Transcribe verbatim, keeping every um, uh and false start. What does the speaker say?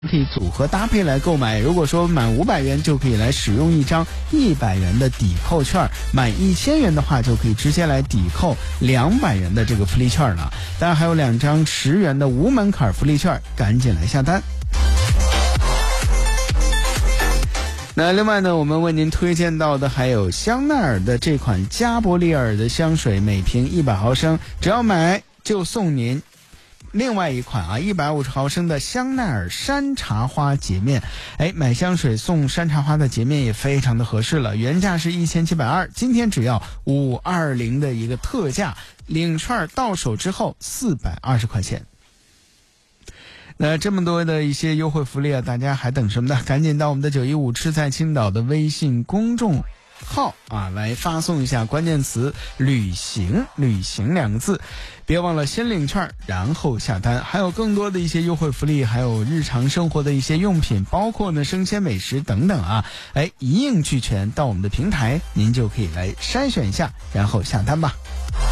可以组合搭配来购买。如果说满五百元就可以来使用一张一百元的抵扣券，满一千元的话就可以直接来抵扣两百元的这个福利券了。当然还有两张十元的无门槛福利券，赶紧来下单。那另外呢，我们为您推荐到的还有香奈儿的这款加伯利尔的香水，每瓶一百毫升，只要买就送您另外一款啊一百五十毫升的香奈儿山茶花洁面。哎，买香水送山茶花的洁面也非常的合适了，原价是一千七百二十，今天只要五二零的一个特价，领券到手之后四百二十块钱。那这么多的一些优惠福利啊，大家还等什么呢？赶紧到我们的九一五吃在青岛的微信公众号啊，来发送一下关键词旅行旅行两个字，别忘了先领券然后下单。还有更多的一些优惠福利，还有日常生活的一些用品，包括呢生鲜美食等等啊，哎，一应俱全，到我们的平台您就可以来筛选一下然后下单吧。